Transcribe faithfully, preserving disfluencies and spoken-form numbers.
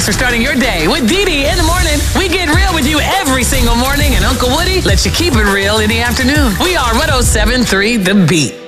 Thanks for starting your day with Dee Dee in the morning. We get real with you every single morning, and Uncle Woody lets you keep it real in the afternoon. We are one oh seven point three The Beat.